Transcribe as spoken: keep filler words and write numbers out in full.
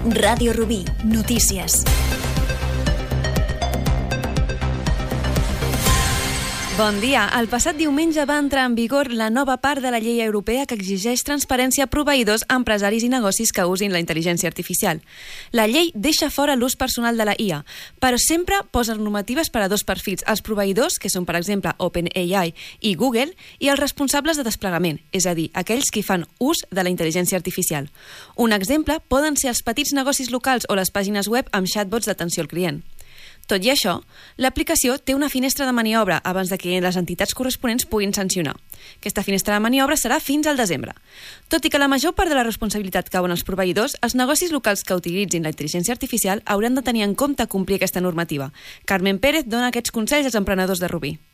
Ràdio Rubí, notícies. Bon dia. El passat diumenge va entrar en vigor la nova part de la llei europea que exigeix transparència a proveïdors, empresaris i negocis que usin la intel·ligència artificial. La llei deixa fora l'ús personal de la I A, però sempre posa normatives per a dos perfils, els proveïdors, que són per exemple OpenAI i Google, i els responsables de desplegament, és a dir, aquells que fan ús de la intel·ligència artificial. Un exemple poden ser els petits negocis locals o les pàgines web amb chatbots d'atenció al client. Tot i això, l'aplicació té una finestra de maniobra abans de que les entitats corresponents puguin sancionar. Aquesta finestra de maniobra serà fins al desembre. Tot i que la major part de la responsabilitat cau en els proveïdors, els negocis locals que utilitzin la intel·ligència artificial hauran de tenir en compte complir aquesta normativa. Carmen Pérez dona aquests consells als emprenedors de Rubí.